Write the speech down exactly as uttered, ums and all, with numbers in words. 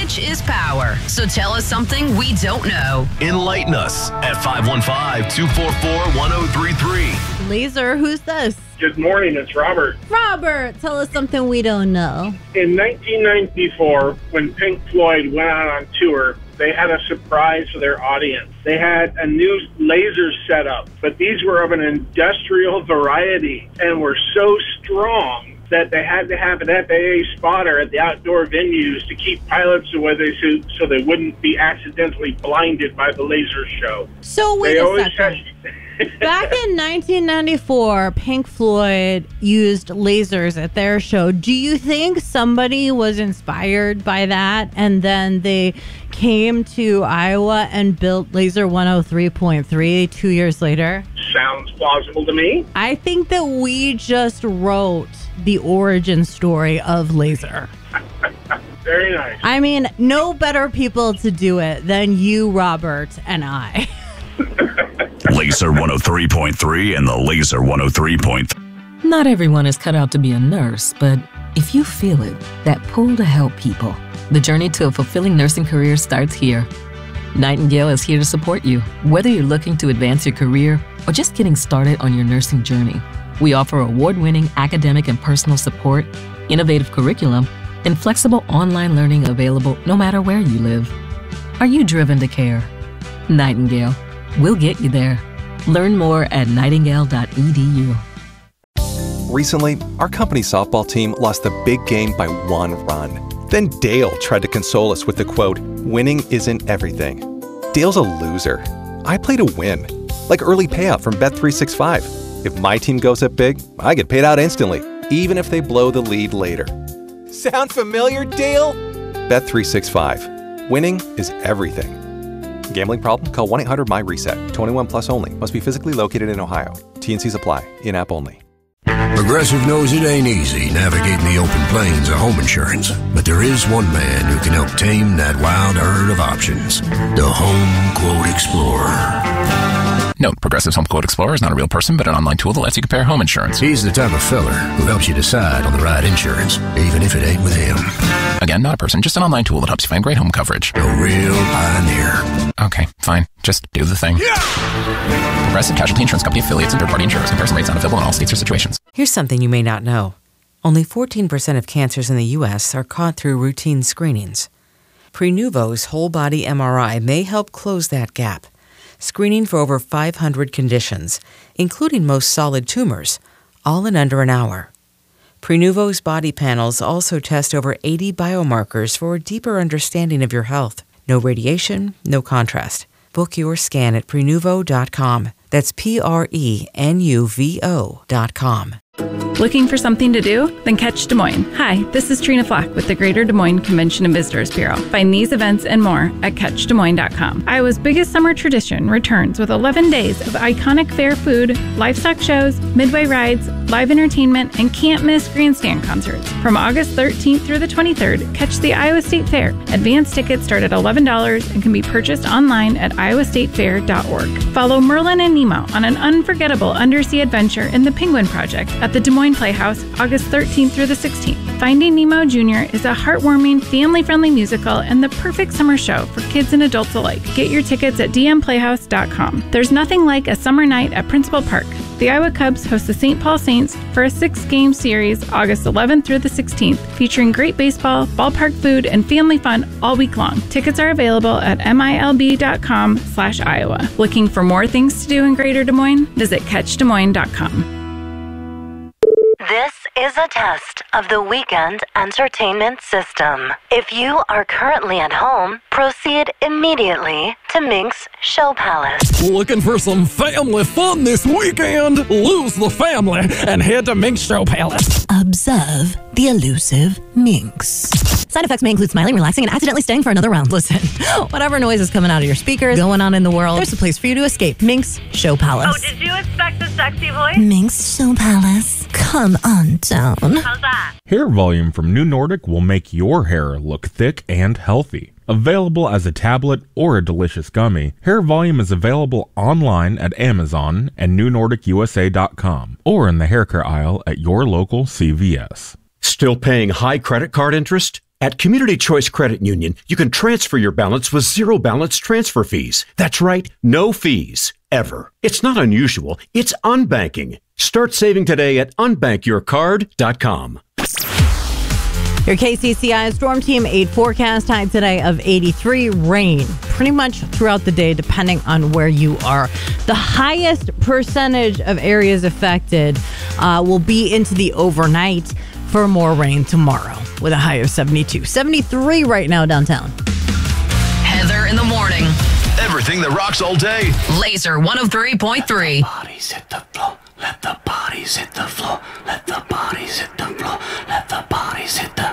Knowledge is power. So tell us something we don't know. Enlighten us at five one five, two four four, one oh three three. Laser, who's this? Good morning, it's Robert. Robert, tell us something we don't know. In nineteen ninety-four, when Pink Floyd went out on tour, they had a surprise for their audience. They had a new laser set up, but these were of an industrial variety and were so strong that they had to have an F A A spotter at the outdoor venues to keep pilots away so, so they wouldn't be accidentally blinded by the laser show. So wait they a second. Had- Back in nineteen ninety-four, Pink Floyd used lasers at their show. Do you think somebody was inspired by that and then they came to Iowa and built Laser one oh three point three two years later? Sounds plausible to me. I think that we just wrote the origin story of laser. Very nice. I mean, no better people to do it than you, Robert, and I. Laser one oh three point three and the Laser one oh three point three. Not everyone is cut out to be a nurse, but if you feel it, that pull to help people, the journey to a fulfilling nursing career starts here. Nightingale is here to support you, whether you're looking to advance your career or just getting started on your nursing journey. We offer award-winning academic and personal support, innovative curriculum, and flexible online learning available no matter where you live. Are you driven to care? Nightingale. We'll get you there. Learn more at nightingale dot e d u. Recently, our company softball team lost the big game by one run. Then Dale tried to console us with the quote, "Winning isn't everything." Dale's a loser. I play to win, like early payout from Bet three sixty-five. If my team goes up big, I get paid out instantly, even if they blow the lead later. Sound familiar, Dale? Bet three sixty-five. Winning is everything. Gambling problem? Call one eight hundred M Y reset. twenty-one plus only. Must be physically located in Ohio. T N Cs apply. In-app only. Progressive knows it ain't easy navigating the open plains of home insurance, but there is one man who can help tame that wild herd of options. The Home Quote Explorer. Note, Progressive's Home Quote Explorer is not a real person, but an online tool that lets you compare home insurance. He's the type of feller who helps you decide on the right insurance, even if it ain't with him. Again, not a person, just an online tool that helps you find great home coverage. A real pioneer. Okay, fine. Just do the thing. Yeah! Progressive Casualty Insurance Company affiliates and third-party insurers. Comparison rates not available in all states or situations. Here's something you may not know. Only fourteen percent of cancers in the U S are caught through routine screenings. Prenuvo's whole-body M R I may help close that gap, screening for over five hundred conditions, including most solid tumors, all in under an hour. Prenuvo's body panels also test over eighty biomarkers for a deeper understanding of your health. No radiation, no contrast. Book your scan at prenuvo dot com. That's P R E N U V O dot com. Looking for something to do? Then catch Des Moines. Hi, this is Trina Flack with the Greater Des Moines Convention and Visitors Bureau. Find these events and more at catch des moines dot com. Iowa's biggest summer tradition returns with eleven days of iconic fair food, livestock shows, midway rides, live entertainment, and can't-miss grandstand concerts. From August thirteenth through the twenty-third, catch the Iowa State Fair. Advance tickets start at eleven dollars and can be purchased online at iowa state fair dot org. Follow Merlin and Nemo on an unforgettable undersea adventure in the Penguin Project at the Des Moines Playhouse, August thirteenth through the sixteenth. Finding Nemo Junior is a heartwarming, family-friendly musical and the perfect summer show for kids and adults alike. Get your tickets at d m playhouse dot com. There's nothing like a summer night at Principal Park. The Iowa Cubs host the Saint Paul Saints for a six-game series, August eleventh through the sixteenth, featuring great baseball, ballpark food, and family fun all week long. Tickets are available at m i l b dot com slash Iowa. Looking for more things to do in Greater Des Moines? Visit catch des moines dot com. This is a test of the weekend entertainment system. If you are currently at home, proceed immediately to Minx Show Palace. Looking for some family fun this weekend? Lose the family and head to Minx Show Palace. Observe the elusive Minx. Side effects may include smiling, relaxing, and accidentally staying for another round. Listen, whatever noise is coming out of your speakers, going on in the world, there's a place for you to escape. Minx Show Palace. Oh, did you expect a sexy voice? Minx Show Palace. Come on down. How's that? Hair Volume from New Nordic will make your hair look thick and healthy. Available as a tablet or a delicious gummy, Hair Volume is available online at Amazon and new nordic u s a dot com or in the hair care aisle at your local C V S. Still paying high credit card interest? At Community Choice Credit Union, you can transfer your balance with zero balance transfer fees. That's right, no fees, ever. It's not unusual, it's unbanking. Start saving today at unbank your card dot com. Your K C C I Storm Team eight forecast, high today of eighty-three. Rain pretty much throughout the day, depending on where you are. The highest percentage of areas affected uh, will be into the overnight for more rain tomorrow with a high of seventy-two. seventy-three right now downtown. Heather in the morning. Everything that rocks all day. Laser one oh three point three. Bodies hit the floor. Let the bodies hit the floor. Let the bodies hit the floor. Let the bodies hit the